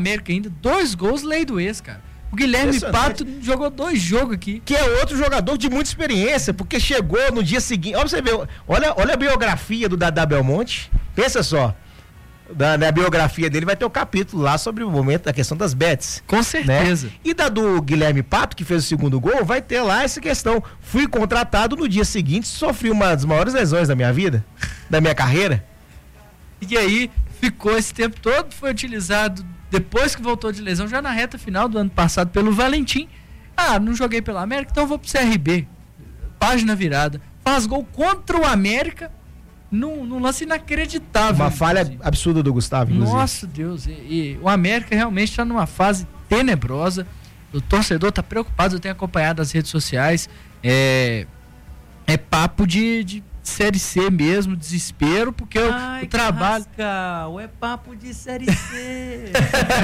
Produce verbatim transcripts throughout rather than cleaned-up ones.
América ainda, dois gols, lei do ex, cara. O Guilherme Pato jogou dois jogos aqui. Que é outro jogador de muita experiência, porque chegou no dia seguinte. Olha você ver, olha, olha a biografia do Dadá Belmonte. Pensa só. Da, na biografia dele vai ter o um capítulo lá sobre o momento da questão das bets. Com certeza. Né? E da do Guilherme Pato, que fez o segundo gol, vai ter lá essa questão. Fui contratado no dia seguinte, sofri uma das maiores lesões da minha vida, da minha carreira. E aí, ficou esse tempo todo, foi utilizado depois que voltou de lesão, já na reta final do ano passado, pelo Valentim. Ah, não joguei pelo América, então vou pro C R B. Página virada. Faz gol contra o América num, num lance inacreditável. Uma falha absurda do Gustavo, inclusive. Nossa Deus, e, e o América realmente está numa fase tenebrosa. O torcedor está preocupado, eu tenho acompanhado as redes sociais. É, é papo de, de Série C mesmo, desespero, porque Ai, o, o trabalho... Carrascal, é papo de Série C.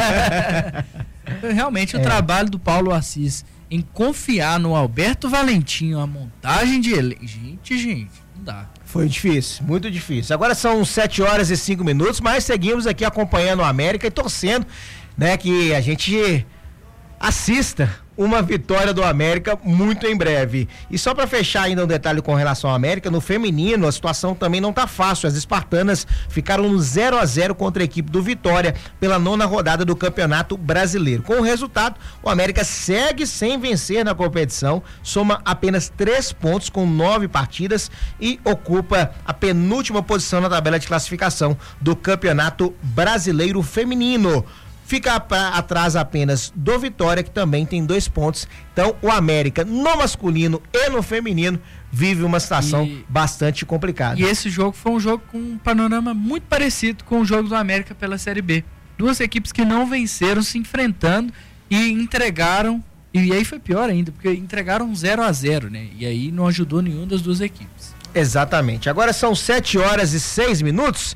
Realmente é. o trabalho do Paulo Assis em confiar no Alberto Valentim, a montagem de ele... Gente, gente, não dá. Foi difícil, muito difícil. Agora são sete horas e cinco minutos, mas seguimos aqui acompanhando o América e torcendo, né, que a gente assista uma vitória do América muito em breve. E só para fechar ainda um detalhe com relação ao América, no feminino a situação também não tá fácil. As espartanas ficaram no zero a zero contra a equipe do Vitória pela nona rodada do Campeonato Brasileiro. Com o resultado, o América segue sem vencer na competição, soma apenas três pontos com nove partidas e ocupa a penúltima posição na tabela de classificação do Campeonato Brasileiro Feminino. Fica pra, atrás apenas do Vitória, que também tem dois pontos. Então, o América, no masculino e no feminino, vive uma situação e, bastante complicada. E esse jogo foi um jogo com um panorama muito parecido com o jogo do América pela Série B. Duas equipes que não venceram se enfrentando e entregaram, e aí foi pior ainda, porque entregaram zero a zero, né? E aí não ajudou nenhuma das duas equipes. Exatamente. Agora são sete horas e seis minutos.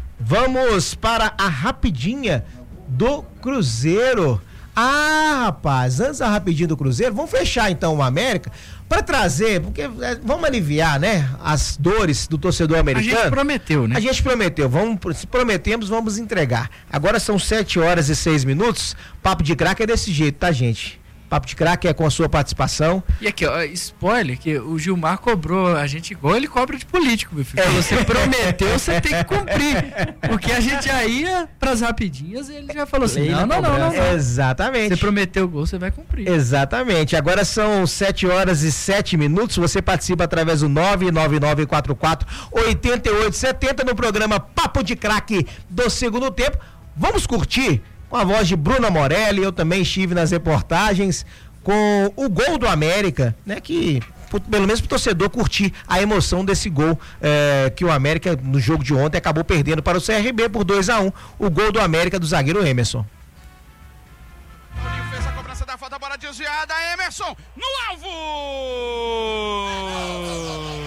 Vamos para a rapidinha do Cruzeiro. Ah, rapaz, antes da rapidinho do Cruzeiro, vamos fechar então o América para trazer, porque é, vamos aliviar, né, as dores do torcedor americano. A gente prometeu, né? A gente prometeu, vamos, se prometemos, vamos entregar. Agora são sete horas e seis minutos, papo de craque é desse jeito, tá, gente? Papo de craque é com a sua participação. E aqui, ó, spoiler, que o Gilmar cobrou a gente igual ele cobra de político, meu filho. É. Você prometeu, você tem que cumprir. Porque a gente já ia pras rapidinhas e ele já falou assim, não, não, não, não, não. Exatamente. Você prometeu o gol, você vai cumprir. Exatamente. Agora são sete horas e sete minutos. Você participa através do nove nove nove quatro quatro oito oito sete zero no programa Papo de Craque do segundo tempo. Vamos curtir com a voz de Bruna Morelli. Eu também estive nas reportagens com o gol do América, né? Que pelo menos pro torcedor curtir a emoção desse gol eh, que o América no jogo de ontem acabou perdendo para o C R B por dois a um, o gol do América do zagueiro Emerson. Fez a cobrança da falta, bola desviada, Emerson no alvo!